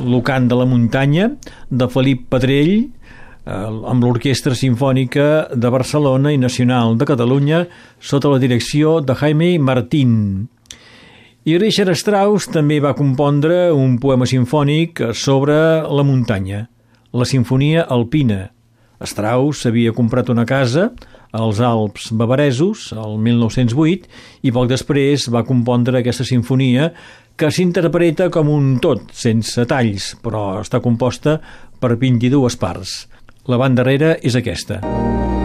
Lo cant de la muntanya, de Felip Pedrell, amb l'Orquestra Simfònica de Barcelona i Nacional de Catalunya sota la direcció de Jaime Martín. I Richard Strauss també va compondre un poema simfònic sobre la muntanya, la Simfonia Alpina. Strauss havia comprat una casa als Alps bavaresos el 1908 i poc després va compondre aquesta sinfonia que s'interpreta com un tot, sense talls, però està composta per 22 parts. La banda darrere és aquesta.